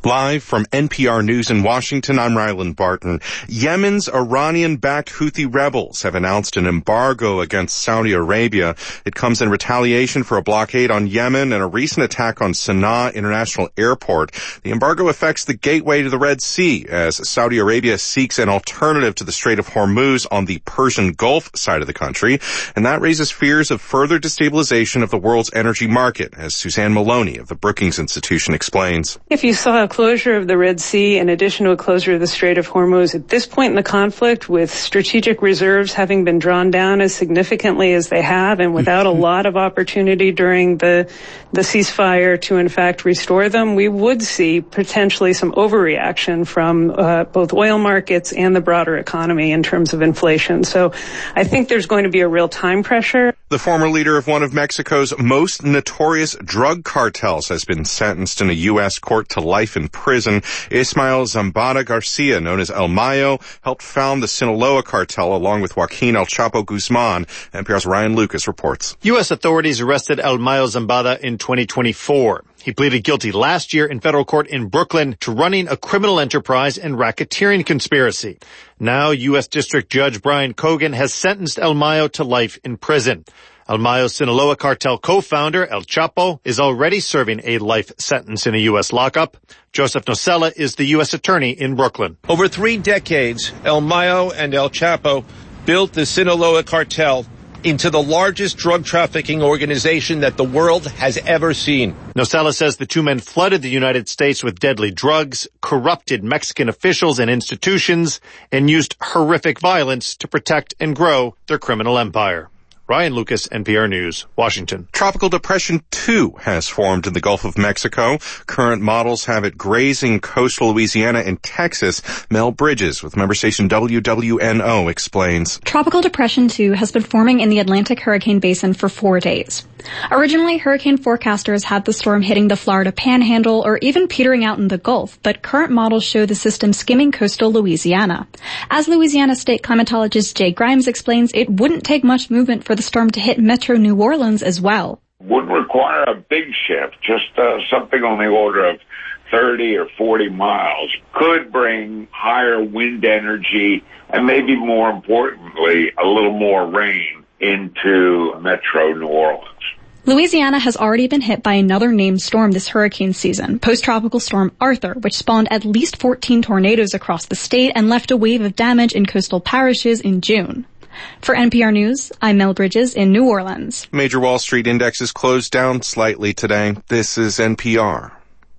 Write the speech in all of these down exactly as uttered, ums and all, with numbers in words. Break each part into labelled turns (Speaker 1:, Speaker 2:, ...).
Speaker 1: Live from N P R News in Washington, I'm Ryland Barton. Yemen's Iranian-backed Houthi rebels have announced an embargo against Saudi Arabia. It comes in retaliation for a blockade on Yemen and a recent attack on Sana'a International Airport. The embargo affects the gateway to the Red Sea as Saudi Arabia seeks an alternative to the Strait of Hormuz on the Persian Gulf side of the country, and that raises fears of further destabilization of the world's energy market, as Suzanne Maloney of the Brookings Institution explains.
Speaker 2: If you saw a closure of the Red Sea in addition to a closure of the Strait of Hormuz at this point in the conflict, with strategic reserves having been drawn down as significantly as they have and without a lot of opportunity during the the ceasefire to in fact restore them, we would see potentially some overreaction from uh, both oil markets and the broader economy in terms of inflation. So I think there's going to be a real time pressure.
Speaker 1: The former leader of one of Mexico's most notorious drug cartels has been sentenced in a U S court to life in prison. Ismael Zambada Garcia, known as El Mayo, helped found the Sinaloa cartel along with Joaquin El Chapo Guzman. N P R's Ryan Lucas reports.
Speaker 3: U S authorities arrested El Mayo Zambada in twenty twenty-four. He pleaded guilty last year in federal court in Brooklyn to running a criminal enterprise and racketeering conspiracy. Now, U S District Judge Brian Cogan has sentenced El Mayo to life in prison. El Mayo's Sinaloa cartel co-founder, El Chapo, is already serving a life sentence in a U S lockup. Joseph Nocella is the U S attorney in Brooklyn.
Speaker 4: Over three decades, El Mayo and El Chapo built the Sinaloa cartel into the largest drug trafficking organization that the world has ever seen.
Speaker 3: Nocella says the two men flooded the United States with deadly drugs, corrupted Mexican officials and institutions, and used horrific violence to protect and grow their criminal empire. Ryan Lucas, N P R News, Washington.
Speaker 1: Tropical Depression two has formed in the Gulf of Mexico. Current models have it grazing coastal Louisiana and Texas. Mel Bridges with member station W W N O explains.
Speaker 5: Tropical Depression two has been forming in the Atlantic hurricane basin for four days. Originally, hurricane forecasters had the storm hitting the Florida Panhandle or even petering out in the Gulf, but current models show the system skimming coastal Louisiana. As Louisiana state climatologist Jay Grimes explains, it wouldn't take much movement for the storm to hit metro New Orleans as well.
Speaker 6: Wouldn't require a big shift, just uh, something on the order of thirty or forty miles. Could bring higher wind energy and maybe more importantly, a little more rain into metro New Orleans.
Speaker 5: Louisiana has already been hit by another named storm this hurricane season, post-tropical storm Arthur, which spawned at least fourteen tornadoes across the state and left a wave of damage in coastal parishes in June. For N P R News, I'm Mel Bridges in New Orleans.
Speaker 1: Major Wall Street indexes closed down slightly today. This is N P R.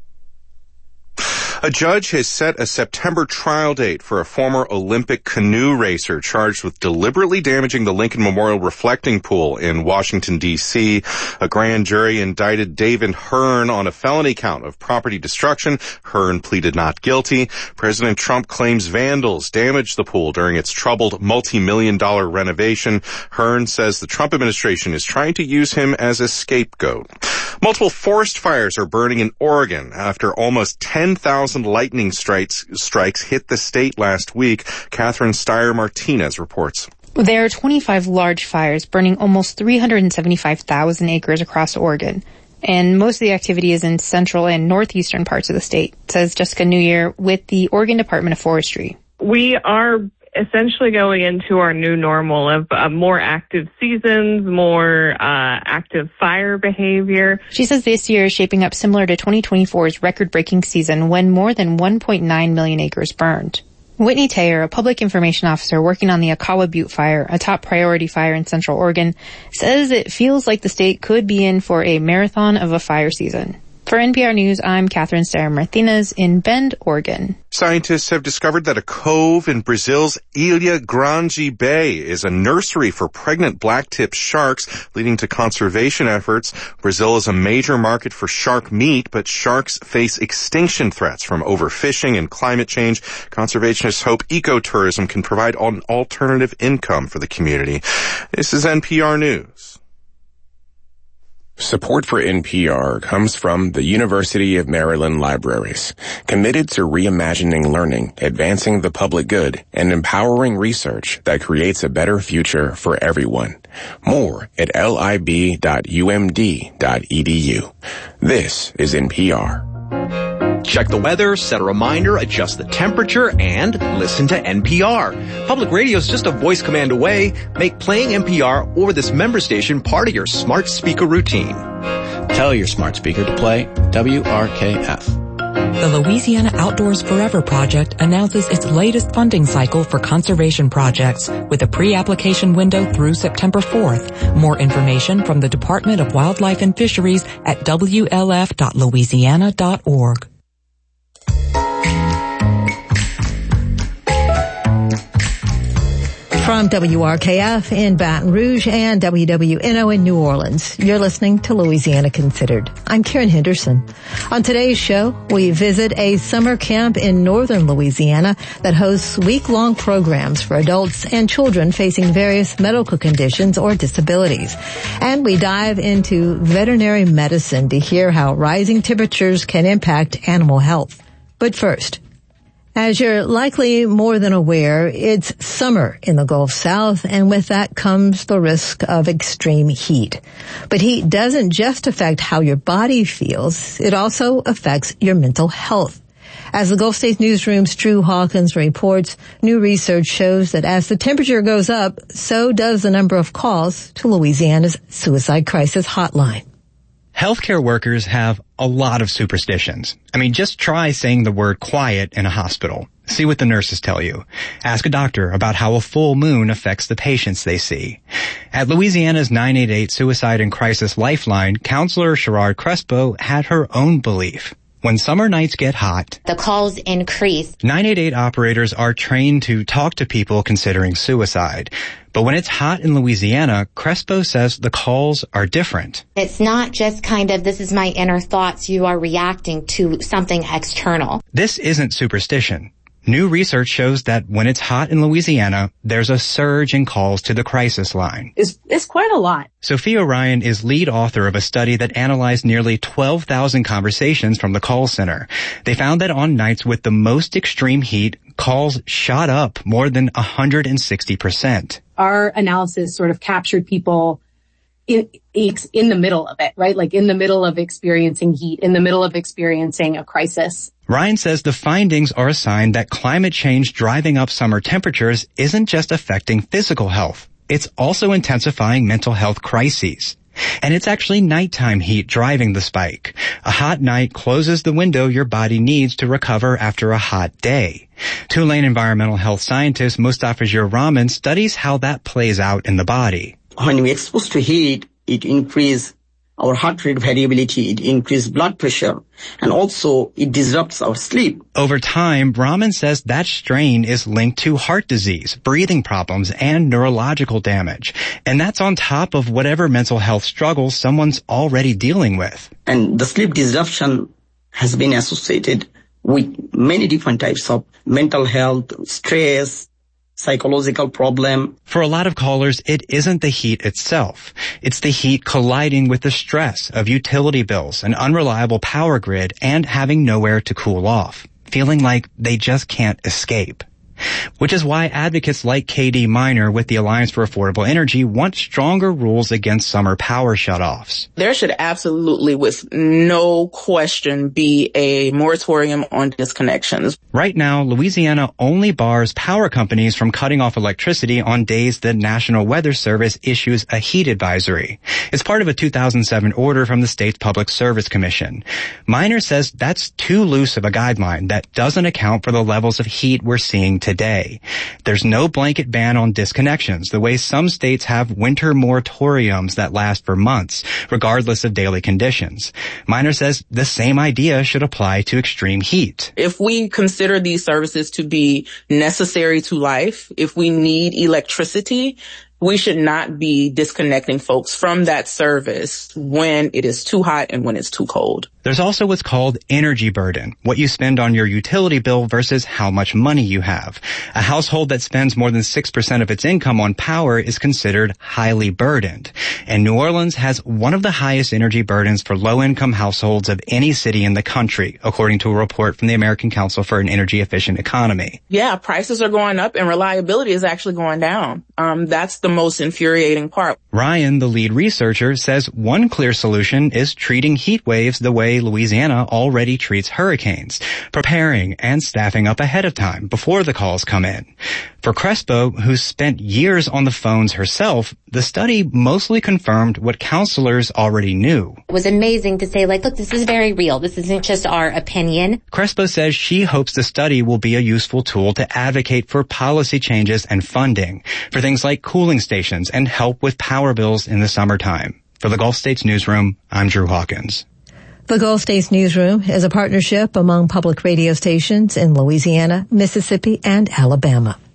Speaker 1: A judge has set a September trial date for a former Olympic canoe racer charged with deliberately damaging the Lincoln Memorial reflecting pool in Washington, D C A grand jury indicted David Hearn on a felony count of property destruction. Hearn pleaded not guilty. President Trump claims vandals damaged the pool during its troubled multi-million dollar renovation. Hearn says the Trump administration is trying to use him as a scapegoat. Multiple forest fires are burning in Oregon after almost ten thousand lightning strikes, strikes hit the state last week. Catherine Steyer-Martinez reports.
Speaker 7: There are twenty-five large fires burning almost three hundred seventy-five thousand acres across Oregon. And most of the activity is in central and northeastern parts of the state, says Jessica Newyear with the Oregon Department of Forestry.
Speaker 8: We are essentially going into our new normal of uh, more active seasons, more uh, active fire behavior.
Speaker 7: She says this year is shaping up similar to twenty twenty-four's record-breaking season when more than one point nine million acres burned. Whitney Taylor, a public information officer working on the Akawa Butte fire, a top priority fire in Central Oregon, says it feels like the state could be in for a marathon of a fire season. For N P R News, I'm Catherine Steyer-Martinez in Bend, Oregon.
Speaker 1: Scientists have discovered that a cove in Brazil's Ilha Grande Bay is a nursery for pregnant black-tip sharks, leading to conservation efforts. Brazil is a major market for shark meat, but sharks face extinction threats from overfishing and climate change. Conservationists hope ecotourism can provide an alternative income for the community. This is N P R News.
Speaker 9: Support for N P R comes from the University of Maryland Libraries, committed to reimagining learning, advancing the public good, and empowering research that creates a better future for everyone. More at lib dot u m d dot e d u. This is N P R.
Speaker 10: Check the weather, set a reminder, adjust the temperature, and listen to N P R. Public radio is just a voice command away. Make playing N P R or this member station part of your smart speaker routine.
Speaker 11: Tell your smart speaker to play W R K F.
Speaker 12: The Louisiana Outdoors Forever Project announces its latest funding cycle for conservation projects with a pre-application window through September fourth. More information from the Department of Wildlife and Fisheries at W L F dot louisiana dot org.
Speaker 13: From W R K F in Baton Rouge and W W N O in New Orleans, you're listening to Louisiana Considered. I'm Karen Henderson. On today's show, we visit a summer camp in northern Louisiana that hosts week-long programs for adults and children facing various medical conditions or disabilities. And we dive into veterinary medicine to hear how rising temperatures can impact animal health. But first, as you're likely more than aware, it's summer in the Gulf South, and with that comes the risk of extreme heat. But heat doesn't just affect how your body feels, it also affects your mental health. As the Gulf States Newsroom's Drew Hawkins reports, new research shows that as the temperature goes up, so does the number of calls to Louisiana's suicide crisis hotline.
Speaker 14: Healthcare workers have a lot of superstitions. I mean, just try saying the word quiet in a hospital. See what the nurses tell you. Ask a doctor about how a full moon affects the patients they see. At Louisiana's nine eight eight Suicide and Crisis Lifeline, Counselor Sherrod Crespo had her own belief. When summer nights get hot,
Speaker 15: the calls increase.
Speaker 14: nine eight eight operators are trained to talk to people considering suicide. But when it's hot in Louisiana, Crespo says the calls are different.
Speaker 15: It's not just kind of, this is my inner thoughts, you are reacting to something external.
Speaker 14: This isn't superstition. New research shows that when it's hot in Louisiana, there's a surge in calls to the crisis line.
Speaker 16: It's, it's quite a lot.
Speaker 14: Sophia Ryan is lead author of a study that analyzed nearly twelve thousand conversations from the call center. They found that on nights with the most extreme heat, calls shot up more than one hundred sixty percent.
Speaker 16: Our analysis sort of captured people in, in the middle of it, right? Like in the middle of experiencing heat, in the middle of experiencing a crisis.
Speaker 14: Ryan says the findings are a sign that climate change driving up summer temperatures isn't just affecting physical health. It's also intensifying mental health crises. And it's actually nighttime heat driving the spike. A hot night closes the window your body needs to recover after a hot day. Tulane environmental health scientist Mustafa Rahman studies how that plays out in the body.
Speaker 17: When we expose to heat, it increases our heart rate variability, it increases blood pressure, and also it disrupts our sleep.
Speaker 14: Over time, Rahman says that strain is linked to heart disease, breathing problems, and neurological damage. And that's on top of whatever mental health struggles someone's already dealing with.
Speaker 17: And the sleep disruption has been associated with many different types of mental health, stress, psychological problem.
Speaker 14: For a lot of callers, it isn't the heat itself. It's the heat colliding with the stress of utility bills, an unreliable power grid, and having nowhere to cool off, feeling like they just can't escape. Which is why advocates like K D Minor with the Alliance for Affordable Energy want stronger rules against summer power shutoffs.
Speaker 18: There should absolutely, with no question, be a moratorium on disconnections.
Speaker 14: Right now, Louisiana only bars power companies from cutting off electricity on days the National Weather Service issues a heat advisory. It's part of a two thousand seven order from the state's Public Service Commission. Minor says that's too loose of a guideline that doesn't account for the levels of heat we're seeing today. Today. There's no blanket ban on disconnections, the way some states have winter moratoriums that last for months, regardless of daily conditions. Minor says the same idea should apply to extreme heat.
Speaker 18: If we consider these services to be necessary to life, if we need electricity, we should not be disconnecting folks from that service when it is too hot and when it's too cold.
Speaker 14: There's also what's called energy burden, what you spend on your utility bill versus how much money you have. A household that spends more than six percent of its income on power is considered highly burdened. And New Orleans has one of the highest energy burdens for low-income households of any city in the country, according to a report from the American Council for an Energy Efficient Economy.
Speaker 18: Yeah, prices are going up and reliability is actually going down. Um, that's the the most infuriating part.
Speaker 14: Ryan, the lead researcher, says one clear solution is treating heat waves the way Louisiana already treats hurricanes, preparing and staffing up ahead of time before the calls come in. For Crespo, who's spent years on the phones herself, the study mostly confirmed what counselors already knew.
Speaker 15: It was amazing to say, like, look, this is very real. This isn't just our opinion.
Speaker 14: Crespo says she hopes the study will be a useful tool to advocate for policy changes and funding for things like cooling stations and help with power bills in the summertime. For the Gulf States Newsroom, I'm Drew Hawkins.
Speaker 13: The Gulf States Newsroom is a partnership among public radio stations in Louisiana, Mississippi, and Alabama.